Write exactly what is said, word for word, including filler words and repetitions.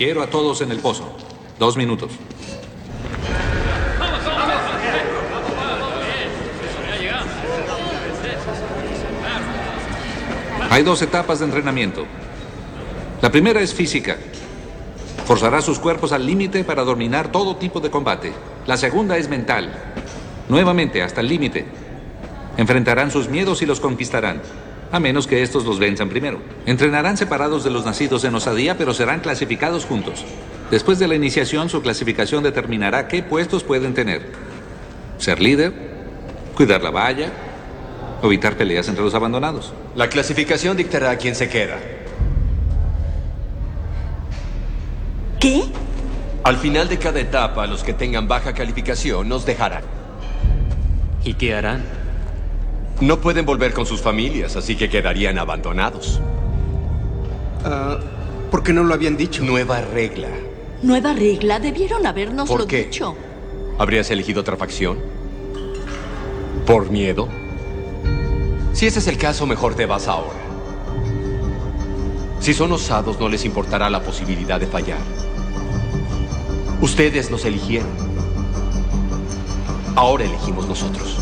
Quiero a todos en el pozo. Dos minutos. Hay dos etapas de entrenamiento. La primera es física. Forzará sus cuerpos al límite para dominar todo tipo de combate. La segunda es mental. Nuevamente, hasta el límite. Enfrentarán sus miedos y los conquistarán, a menos que estos los venzan primero. Entrenarán separados de los nacidos en Osadía, pero serán clasificados juntos. Después de la iniciación, su clasificación determinará qué puestos pueden tener. Ser líder, cuidar la valla, o evitar peleas entre los abandonados. La clasificación dictará quién se queda. ¿Qué? Al final de cada etapa, los que tengan baja calificación nos dejarán. ¿Y qué harán? No pueden volver con sus familias, así que quedarían abandonados. Ah, ¿por qué no lo habían dicho? Nueva regla. Nueva regla, debieron habernoslo ¿Por qué? dicho. ¿Habrías elegido otra facción? ¿Por miedo? Si ese es el caso, mejor te vas ahora. Si son osados, no les importará la posibilidad de fallar. Ustedes nos eligieron. Ahora elegimos nosotros.